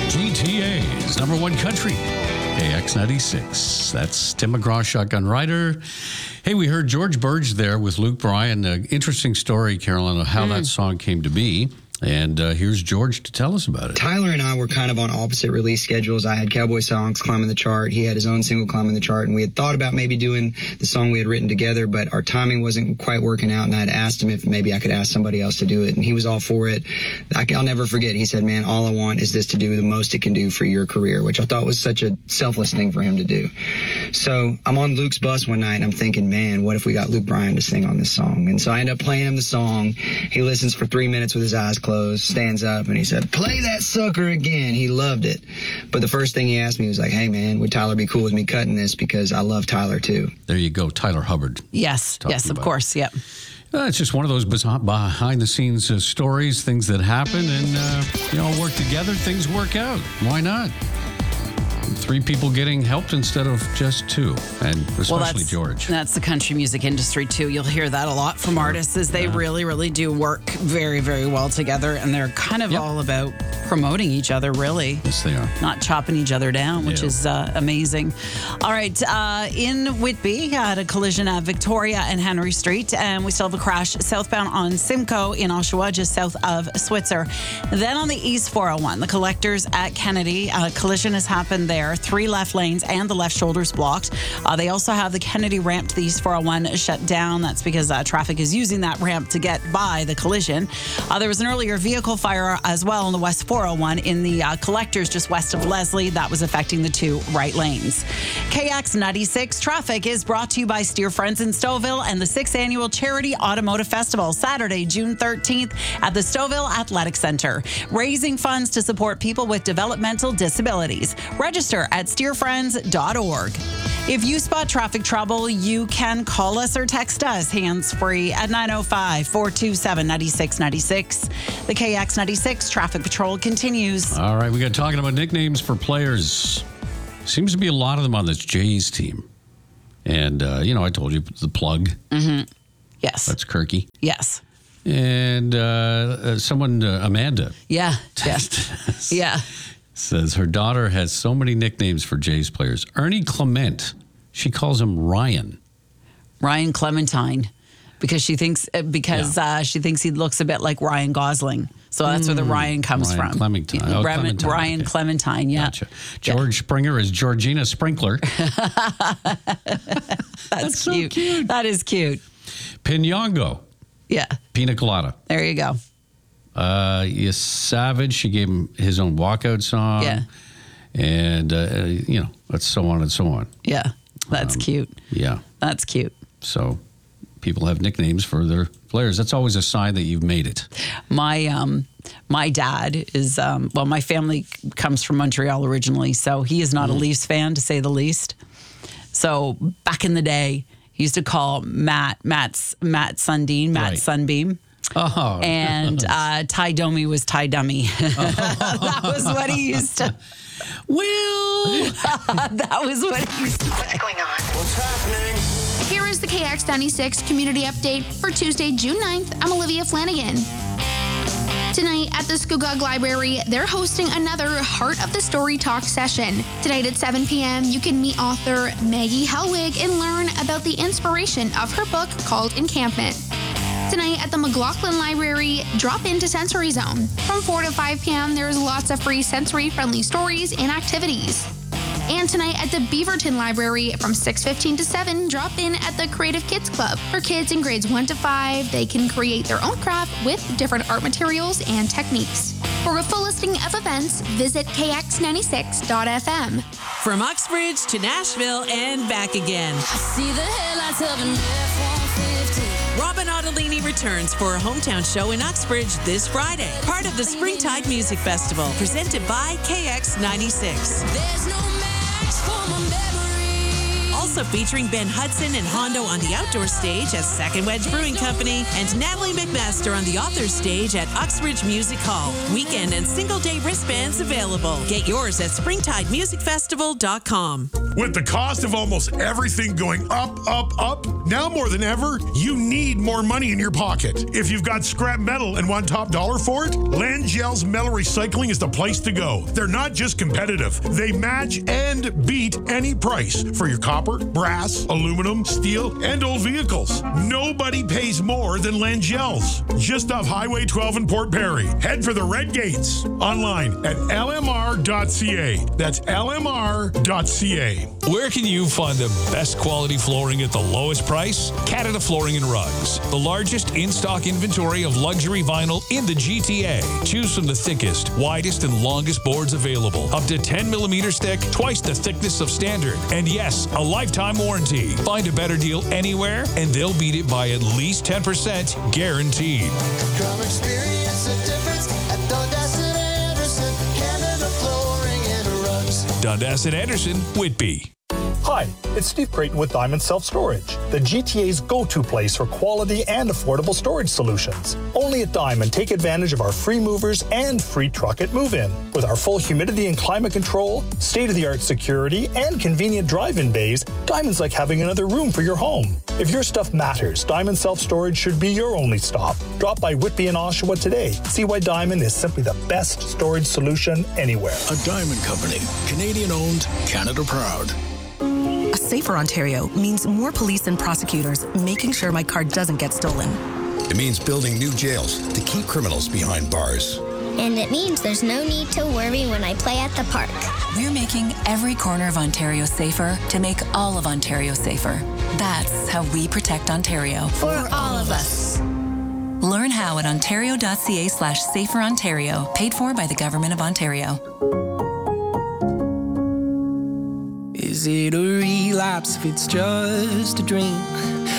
GTA's number one country, KX96. That's Tim McGraw, Shotgun Rider. Hey, we heard George Burge there with Luke Bryan. Interesting story, Carolyn, of how that song came to be. And here's George to tell us about it. Tyler and I were kind of on opposite release schedules. I had Cowboy Songs climbing the chart. He had his own single climbing the chart. And we had thought about maybe doing the song we had written together, but our timing wasn't quite working out. And I had asked him if maybe I could ask somebody else to do it. And he was all for it. I'll never forget. He said, man, all I want is this to do the most it can do for your career, which I thought was such a selfless thing for him to do. So I'm on Luke's bus one night and I'm thinking, man, what if we got Luke Bryan to sing on this song? And so I end up playing him the song. He listens for 3 minutes with his eyes closed, stands up, and he said, play that sucker again. He loved it. But the first thing he asked me was like, hey, man, would Tyler be cool with me cutting this? Because I love Tyler, too. There you go, Tyler Hubbard. Yes, of course, yep. It's just one of those behind-the-scenes stories, things that happen, and you all work together, things work out. Why not? 3 people getting helped instead of just 2, and especially George. That's the country music industry, too. You'll hear that a lot from artists, as they really, really do work very, very well together, and they're kind of all about promoting each other, really. Yes, they are. Not chopping each other down, which is amazing. All right, in Whitby, had a collision at Victoria and Henry Street, and we still have a crash southbound on Simcoe in Oshawa, just south of Switzer. Then on the East 401, the collectors at Kennedy, a collision has happened there. 3 left lanes and the left shoulder's blocked. They also have the Kennedy ramp to the East 401 shut down. That's because traffic is using that ramp to get by the collision. There was an earlier vehicle fire as well on the West 401 in the collectors just west of Leslie. That was affecting the 2 right lanes. KX96 traffic is brought to you by Steer Friends in Stouffville and the 6th Annual Charity Automotive Festival, Saturday, June 13th at the Stouffville Athletic Center, raising funds to support people with developmental disabilities. Register at steerfriends.org. If you spot traffic trouble, you can call us or text us hands-free at 905-427-9696. The KX96 Traffic Patrol continues. All right, we got talking about nicknames for players. Seems to be a lot of them on this Jays team. And, I told you, the plug. Mm-hmm. Yes. That's Kirky. Yes. And someone, Amanda. Yeah. Yeah. Says her daughter has so many nicknames for Jays players. Ernie Clement. She calls him Ryan. Ryan Clementine. Because she thinks he looks a bit like Ryan Gosling. So that's where the Ryan comes from. Clementine. Oh, Clementine. Ryan Clementine, yeah. Gotcha. George Springer is Georgina Sprinkler. That's so cute. That is cute. Pinyongo. Yeah. Pina colada. There you go. Yes, Savage. She gave him his own walkout song. Yeah. And, that's so on and so on. Yeah. That's cute. Yeah. That's cute. So people have nicknames for their players. That's always a sign that you've made it. My dad is, my family comes from Montreal originally, so he is not a Leafs fan, to say the least. So back in the day, he used to call Matt Sundin, Matt Sunbeam. Oh. And Ty Domi was Ty Dummy. That was what he used to. Well, that was what he used to say. What's going on? What's happening? Here is the KX96 community update for Tuesday, June 9th. I'm Olivia Flanagan. Tonight at the Scugog Library, they're hosting another Heart of the Story Talk session. Tonight at 7 p.m., you can meet author Maggie Helwig and learn about the inspiration of her book called Encampment. Tonight at the McLaughlin Library, drop into Sensory Zone. From 4 to 5 p.m., there's lots of free sensory-friendly stories and activities. And tonight at the Beaverton Library, from 6:15 to 7, drop in at the Creative Kids Club. For kids in grades 1 to 5, they can create their own craft with different art materials and techniques. For a full listing of events, visit kx96.fm. From Uxbridge to Nashville and back again. I see the headlights of an F-150. Robin Ottolini returns for a hometown show in Uxbridge this Friday. Part of the Springtide Music Festival, presented by KX96. There's no match for my memory. Also featuring Ben Hudson and Hondo on the outdoor stage at Second Wedge Brewing Company and Natalie McMaster on the authors stage at Uxbridge Music Hall. Weekend and single-day wristbands available. Get yours at springtidemusicfestival.com. With the cost of almost everything going up, now more than ever, you need more money in your pocket. If you've got scrap metal and want top dollar for it, Langell's Metal Recycling is the place to go. They're not just competitive. They match and beat any price for your copper, brass, aluminum, steel, and old vehicles. Nobody pays more than Langell's. Just off Highway 12 in Port Perry. Head for the Red Gates. Online at lmr.ca. That's lmr.ca. Where can you find the best quality flooring at the lowest price? Canada Flooring and Rugs. The largest in-stock inventory of luxury vinyl in the GTA. Choose from the thickest, widest, and longest boards available. Up to 10 millimeter thick, twice the thickness of standard. And yes, a lifetime warranty. Find a better deal anywhere, and they'll beat it by at least 10% guaranteed. Come experience the difference at Dundas and Anderson. Canada Flooring and Rugs. Dundas and Anderson, Whitby. Hi, it's Steve Creighton with Diamond Self Storage, the GTA's go-to place for quality and affordable storage solutions. Only at Diamond, take advantage of our free movers and free truck at move-in. With our full humidity and climate control, state-of-the-art security, and convenient drive-in bays, Diamond's like having another room for your home. If your stuff matters, Diamond Self Storage should be your only stop. Drop by Whitby and Oshawa today. See why Diamond is simply the best storage solution anywhere. A Diamond Company, Canadian-owned, Canada proud. A safer Ontario means more police and prosecutors making sure my car doesn't get stolen. It means building new jails to keep criminals behind bars. And it means there's no need to worry when I play at the park. We're making every corner of Ontario safer to make all of Ontario safer. That's how we protect Ontario. For all of us. Learn how at ontario.ca/saferontario, paid for by the Government of Ontario. Is it a relapse if it's just a drink?